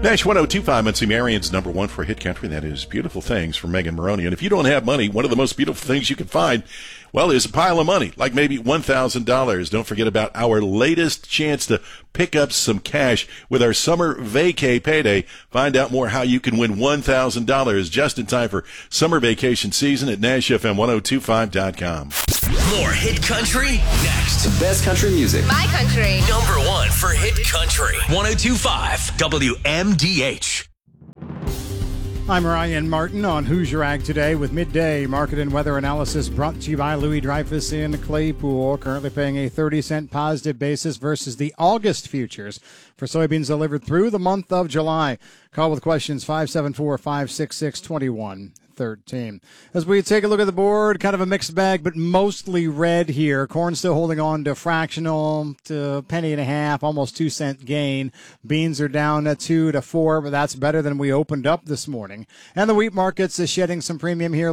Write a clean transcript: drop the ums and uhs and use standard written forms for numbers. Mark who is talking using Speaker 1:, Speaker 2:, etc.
Speaker 1: Nash 102.5 Muncie Marion's number one for hit country. That is Beautiful Things from Megan Maroney. And if you don't have money, one of the most beautiful things you can find, well, is a pile of money, like maybe $1,000. Don't forget about our latest chance to pick up some cash with our summer vacay payday. Find out more how you can win $1,000 just in time for summer vacation season at NashFM1025.com.
Speaker 2: More hit country next.
Speaker 3: The best country music.
Speaker 4: My country.
Speaker 2: Number one for hit country. 102.5 WMDH.
Speaker 5: I'm Ryan Martin on Who's Your Ag Today with midday market and weather analysis brought to you by Louis Dreyfus in Claypool. Currently paying a 30-cent positive basis versus the August futures for soybeans delivered through the month of July. Call with questions 574-566-2113. As we take a look at the board, kind of a mixed bag, but mostly red here. Corn still holding on to fractional to a penny and a half, almost 2-cent gain. Beans are down at 2 to 4, but that's better than we opened up this morning. And the wheat markets is shedding some premium here.